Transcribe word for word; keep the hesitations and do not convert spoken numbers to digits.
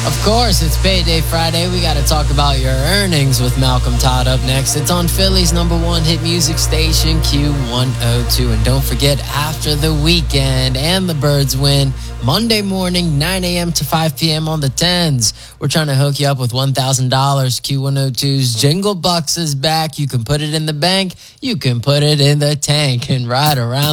Of course, it's Payday Friday. We got to talk about your earnings with Malcolm Todd up next. It's on Philly's number one hit music station, Q one oh two. And don't forget, after the weekend and the Birds win, Monday morning, nine a.m. to five p.m. on the tens. We're trying to hook you up with one thousand dollars. Q one oh two's Jingle Bucks is back. You can put it in the bank. You can put it in the tank and ride around